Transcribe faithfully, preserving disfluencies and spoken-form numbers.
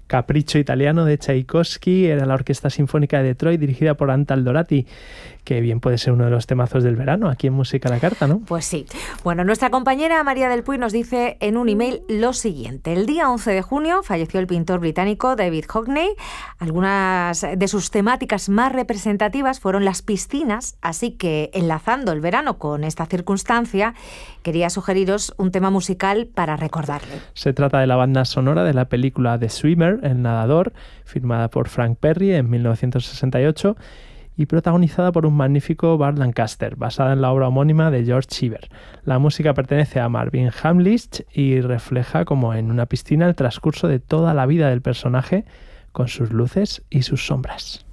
Capricho italiano de Tchaikovsky era la Orquesta Sinfónica de Detroit dirigida por Antal Dorati, que bien puede ser uno de los temazos del verano aquí en Música a la Carta, ¿no? Pues sí. Bueno, nuestra compañera María del Puy nos dice en un email lo siguiente. El día once de junio falleció el pintor británico David Hockney. Algunas de sus temáticas más representativas fueron las piscinas, así que enlazando el verano con esta circunstancia, quería sugeriros un tema musical para recordarle. Se trata de la banda sonora de la película The Swimmer, El nadador, firmada por Frank Perry en mil novecientos sesenta y ocho y protagonizada por un magnífico Burt Lancaster, basada en la obra homónima de George Cheever. La música pertenece a Marvin Hamlisch y refleja como en una piscina el transcurso de toda la vida del personaje con sus luces y sus sombras.